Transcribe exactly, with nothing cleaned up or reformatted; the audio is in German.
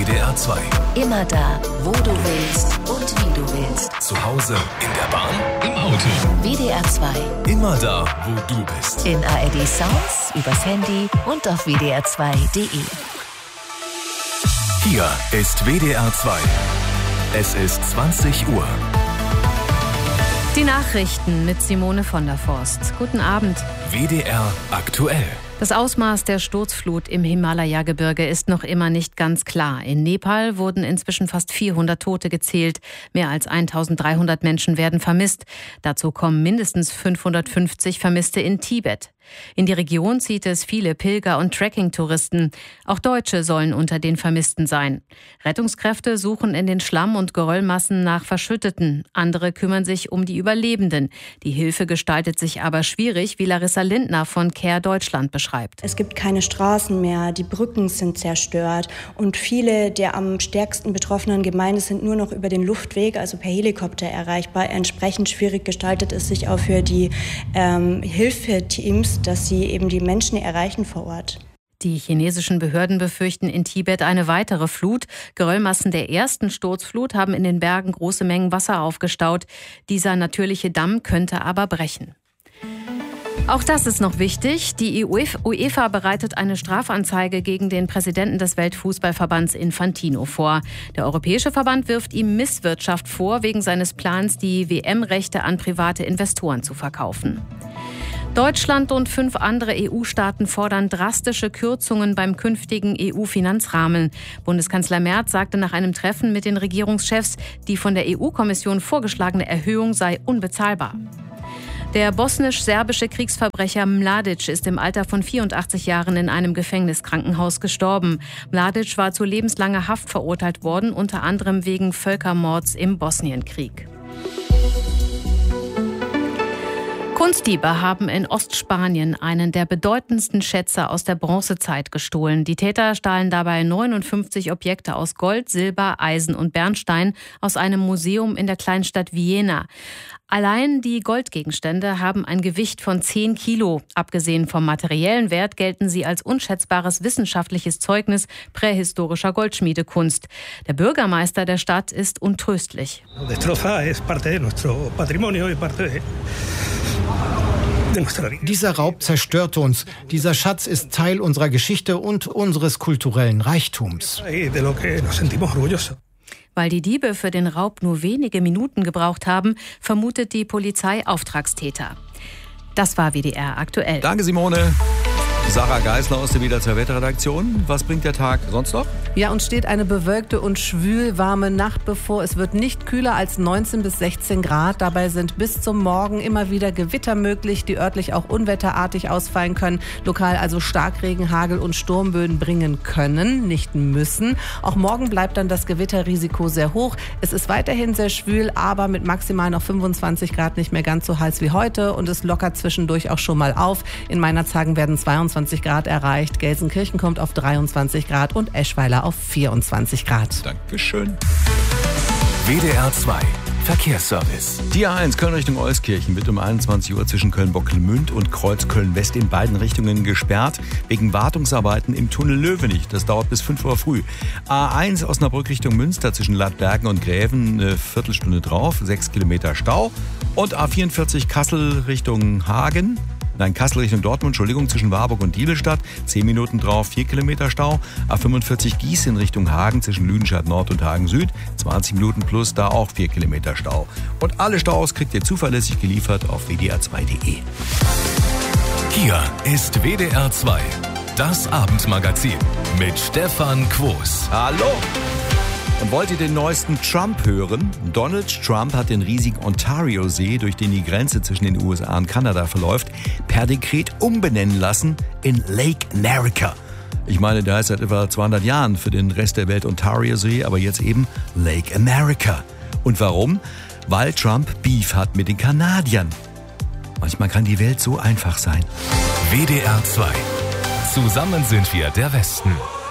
W D R zwei. Immer da, wo du willst und wie du willst. Zu Hause, in der Bahn, im Auto. W D R zwei. Immer da, wo du bist. In A R D Sounds, übers Handy und auf W D R zwei Punkt de. Hier ist W D R zwei. Es ist zwanzig Uhr. Die Nachrichten mit Simone von der Forst. Guten Abend. W D R aktuell. Das Ausmaß der Sturzflut im Himalaya-Gebirge ist noch immer nicht ganz klar. In Nepal wurden inzwischen fast vierhundert Tote gezählt. Mehr als eintausenddreihundert Menschen werden vermisst. Dazu kommen mindestens fünfhundertfünfzig Vermisste in Tibet. In die Region zieht es viele Pilger- und Trekking-Touristen. Auch Deutsche sollen unter den Vermissten sein. Rettungskräfte suchen in den Schlamm- und Geröllmassen nach Verschütteten. Andere kümmern sich um die Überlebenden. Die Hilfe gestaltet sich aber schwierig, wie Larissa Lindner von Care Deutschland beschreibt. Es gibt keine Straßen mehr, die Brücken sind zerstört und viele der am stärksten betroffenen Gemeinden sind nur noch über den Luftweg, also per Helikopter erreichbar. Entsprechend schwierig gestaltet es sich auch für die ähm, Hilfeteams, dass sie eben die Menschen erreichen vor Ort. Die chinesischen Behörden befürchten in Tibet eine weitere Flut. Geröllmassen der ersten Sturzflut haben in den Bergen große Mengen Wasser aufgestaut. Dieser natürliche Damm könnte aber brechen. Auch das ist noch wichtig. Die UEFA bereitet eine Strafanzeige gegen den Präsidenten des Weltfußballverbands Infantino vor. Der Europäische Verband wirft ihm Misswirtschaft vor, wegen seines Plans, die W M-Rechte an private Investoren zu verkaufen. Deutschland und fünf andere E U-Staaten fordern drastische Kürzungen beim künftigen E U-Finanzrahmen. Bundeskanzler Merz sagte nach einem Treffen mit den Regierungschefs, die von der E U-Kommission vorgeschlagene Erhöhung sei unbezahlbar. Der bosnisch-serbische Kriegsverbrecher Mladic ist im Alter von vierundachtzig Jahren in einem Gefängniskrankenhaus gestorben. Mladic war zu lebenslanger Haft verurteilt worden, unter anderem wegen Völkermords im Bosnienkrieg. Kunstdiebe haben in Ostspanien einen der bedeutendsten Schätze aus der Bronzezeit gestohlen. Die Täter stahlen dabei neunundfünfzig Objekte aus Gold, Silber, Eisen und Bernstein aus einem Museum in der Kleinstadt Viena. Allein die Goldgegenstände haben ein Gewicht von zehn Kilo. Abgesehen vom materiellen Wert gelten sie als unschätzbares wissenschaftliches Zeugnis prähistorischer Goldschmiedekunst. Der Bürgermeister der Stadt ist untröstlich. Dieser Raub zerstört uns. Dieser Schatz ist Teil unserer Geschichte und unseres kulturellen Reichtums. Weil die Diebe für den Raub nur wenige Minuten gebraucht haben, vermutet die Polizei Auftragstäter. Das war W D R aktuell. Danke, Simone. Sarah Geisler aus der W D R zwei Wetterredaktion. Was bringt der Tag sonst noch? Ja, uns steht eine bewölkte und schwülwarme Nacht bevor. Es wird nicht kühler als neunzehn bis sechzehn Grad. Dabei sind bis zum Morgen immer wieder Gewitter möglich, die örtlich auch unwetterartig ausfallen können. Lokal also Starkregen, Hagel und Sturmböen bringen können, nicht müssen. Auch morgen bleibt dann das Gewitterrisiko sehr hoch. Es ist weiterhin sehr schwül, aber mit maximal noch fünfundzwanzig Grad nicht mehr ganz so heiß wie heute. Und es lockert zwischendurch auch schon mal auf. In Meinerzhagen werden zweiundzwanzig Grad erreicht. Gelsenkirchen kommt auf dreiundzwanzig Grad und Eschweiler auf vierundzwanzig Grad. Dankeschön. W D R zwei Verkehrsservice. Die A eins Köln Richtung Euskirchen wird um einundzwanzig Uhr zwischen Köln-Bocklemünd und Kreuz Köln-West in beiden Richtungen gesperrt, wegen Wartungsarbeiten im Tunnel Löwenich. Das dauert bis fünf Uhr früh. A eins Osnabrück Richtung Münster zwischen Lattbergen und Gräven eine Viertelstunde drauf, sechs Kilometer Stau. Und A vierundvierzig Kassel Richtung Hagen. Nein, Kassel Richtung Dortmund, Entschuldigung, zwischen Warburg und Dielestadt, zehn Minuten drauf, vier Kilometer Stau. A fünfundvierzig Gießen Richtung Hagen, zwischen Lüdenscheid Nord und Hagen Süd, zwanzig Minuten plus, da auch vier Kilometer Stau. Und alle Staus kriegt ihr zuverlässig geliefert auf W D R zwei Punkt de. Hier ist W D R zwei, das Abendmagazin mit Stefan Quos. Hallo! Und wollt ihr den neuesten Trump hören? Donald Trump hat den riesigen Ontario-See, durch den die Grenze zwischen den U S A und Kanada verläuft, per Dekret umbenennen lassen in Lake America. Ich meine, der heißt seit etwa zweihundert Jahren für den Rest der Welt Ontario-See, aber jetzt eben Lake America. Und warum? Weil Trump Beef hat mit den Kanadiern. Manchmal kann die Welt so einfach sein. W D R zwei. Zusammen sind wir der Westen.